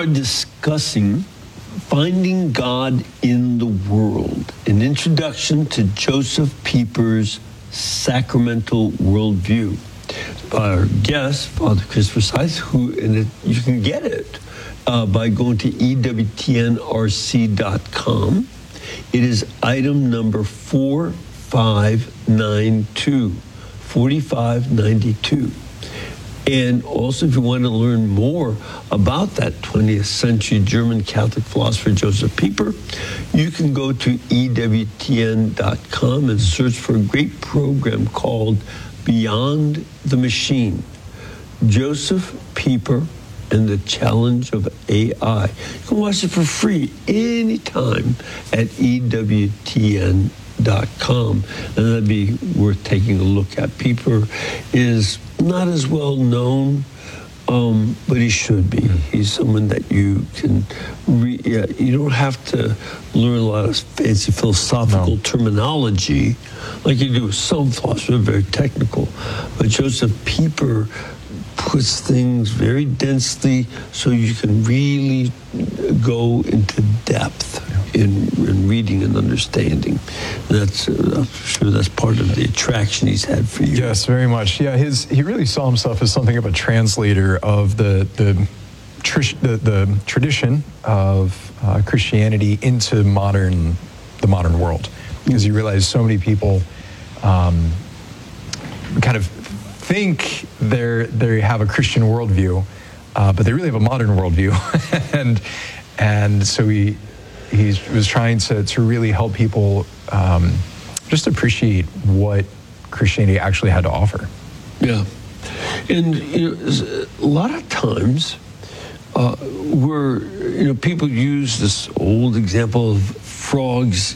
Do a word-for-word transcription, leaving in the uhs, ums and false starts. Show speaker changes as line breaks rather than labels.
are discussing Finding God in the World, an introduction to Joseph Pieper's sacramental worldview. Our guest, Father Christopher Seiss, who, and it, you can get it uh, by going to E W T N R C dot com. It is item number four five nine two, forty-five ninety-two. And also, if you want to learn more about that twentieth century German Catholic philosopher Joseph Pieper, you can go to E W T N dot com and search for a great program called Beyond the Machine, Joseph Pieper and the Challenge of A I. You can watch it for free anytime at E W T N dot com, and that'd be worth taking a look at. Pieper is not as well known, um, but he should be. He's someone that you can, re- yeah, you don't have to learn a lot of fancy philosophical no. terminology like you do with some philosophers, very technical. But Joseph Pieper puts things very densely so you can really go into depth in, in reading and understanding. That's uh, I'm sure that's part of the attraction he's had for you.
Yes, very much. Yeah, his he really saw himself as something of a translator of the the tr- the, the tradition of uh, Christianity into modern the modern world, because he realized so many people um, kind of think they're they have a Christian worldview, uh, but they really have a modern worldview, and and so he he was trying to to really help people um, just appreciate what Christianity actually had to offer.
Yeah, and you know, a lot of times, uh, we're you know people use this old example of frogs